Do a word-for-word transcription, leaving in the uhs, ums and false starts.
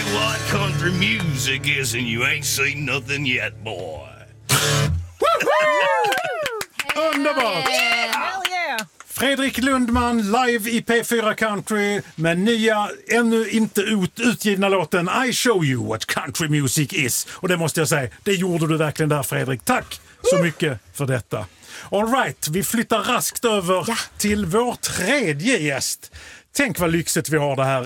what country music is and you ain't seen nothing yet, boy. Underbart! Fredrik Lundman live i P fyra Country med nya, ännu inte ut, utgivna låten I show you what country music is. Och det måste jag säga, det gjorde du verkligen där, Fredrik. Tack så mycket för detta. All right, vi flyttar raskt över ja. till vår tredje gäst. Tänk vad lyxigt vi har det här